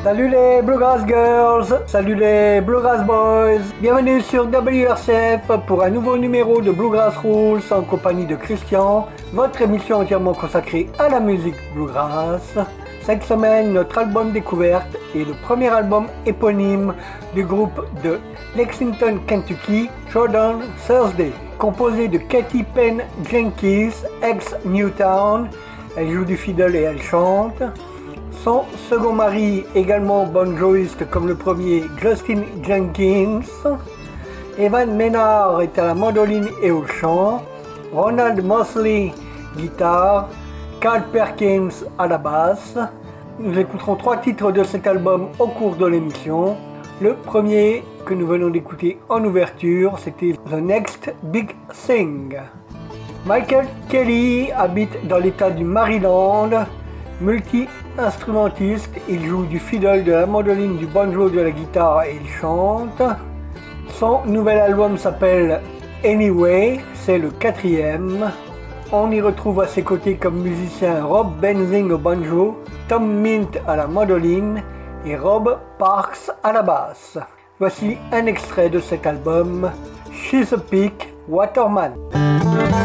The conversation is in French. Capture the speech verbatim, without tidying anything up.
Salut les Bluegrass Girls, salut les Bluegrass Boys. Bienvenue sur W R C F pour un nouveau numéro de Bluegrass Rules en compagnie de Christian, votre émission entièrement consacrée à la musique Bluegrass. Cette semaine, notre album découverte est le premier album éponyme du groupe de Lexington, Kentucky, Jordan Thursday. Composé de Katy Penn Jenkins, ex-Newtown, elle joue du fiddle et elle chante. Son second mari, également banjoiste comme le premier, Justin Jenkins. Evan Menard est à la mandoline et au chant. Ronald Mosley, guitare. Carl Perkins à la basse. Nous écouterons trois titres de cet album au cours de l'émission. Le premier que nous venons d'écouter en ouverture, c'était The Next Big Thing. Michael Kelly habite dans l'état du Maryland. Multi-instrumentiste, il joue du fiddle, de la mandoline, du banjo, de la guitare et il chante. Son nouvel album s'appelle Anyway, c'est le quatrième. On y retrouve à ses côtés comme musiciens Rob Benzing au banjo, Tom Mint à la mandoline et Rob Parks à la basse. Voici un extrait de cet album, Chesapeake Waterman.